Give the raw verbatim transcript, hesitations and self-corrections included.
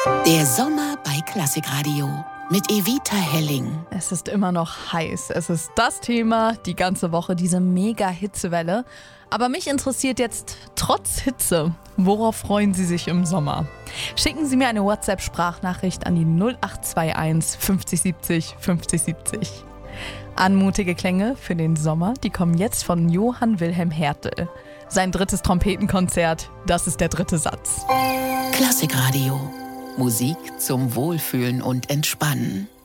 Der Sommer bei Klassikradio mit Evita Helling. Es ist immer noch heiß. Es ist das Thema die ganze Woche, diese Mega-Hitzewelle. Aber mich interessiert jetzt trotz Hitze, worauf freuen Sie sich im Sommer? Schicken Sie mir eine WhatsApp-Sprachnachricht an die null acht zwei eins fünfzig siebzig fünfzig siebzig. Anmutige Klänge für den Sommer, die kommen jetzt von Johann Wilhelm Hertel. Sein drittes Trompetenkonzert, das ist der dritte Satz. Klassikradio. Musik zum Wohlfühlen und Entspannen.